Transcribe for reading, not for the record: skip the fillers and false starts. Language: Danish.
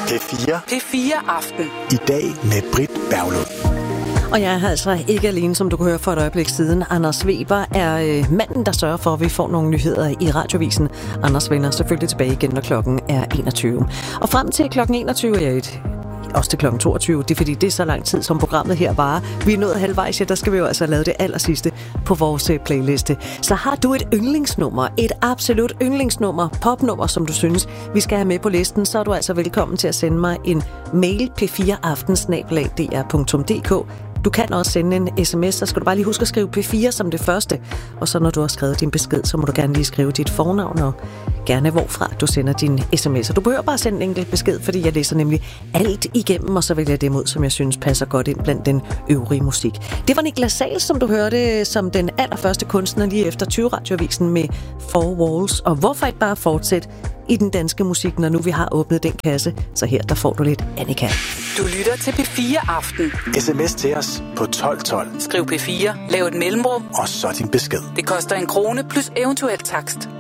P4. P4 Aften. I dag med Britt Berglund. Og jeg er altså ikke alene, som du kunne høre for et øjeblik siden. Anders Weber er manden, der sørger for, at vi får nogle nyheder i Radiovisen. Anders vender selvfølgelig tilbage igen, når klokken er 21. Og frem til klokken 21 er også til klokken 22. Det er fordi, det er så lang tid, som programmet her varer. Vi er nået halvvejs, der skal vi jo altså lave det allersidste på vores playliste. Så har du et yndlingsnummer, et absolut yndlingsnummer, popnummer, som du synes, vi skal have med på listen, så er du altså velkommen til at sende mig en mail p4aften@dr.dk. Du kan også sende en sms, så skal du bare lige huske at skrive P4 som det første. Og så når du har skrevet din besked, så må du gerne lige skrive dit fornavn og gerne hvorfra du sender din sms. Og du behøver bare sende en enkelt besked, fordi jeg læser nemlig alt igennem, og så vælger jeg dem ud, som jeg synes passer godt ind blandt den øvrige musik. Det var Niklas Sahl, som du hørte som den allerførste kunstner lige efter 20 Radioavisen med Four Walls. Og hvorfor ikke bare fortsætte i den danske musik, når nu vi har åbnet den kasse? Så her, der får du lidt Annika. Du lytter til P4 Aften. SMS til os på 1212. Skriv P4, lav et mellemrum, og så din besked. Det koster 1 krone plus eventuel takst.